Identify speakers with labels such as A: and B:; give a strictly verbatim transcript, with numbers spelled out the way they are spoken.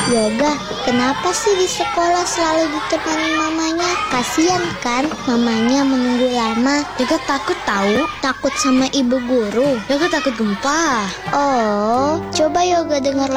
A: Yoga, kenapa sih di sekolah selalu ditemani mamanya? Kasian kan mamanya menunggu lama.
B: Yoga takut tahu.
A: Takut sama ibu guru.
B: Yoga takut gempa.
A: Oh, coba Yoga dengar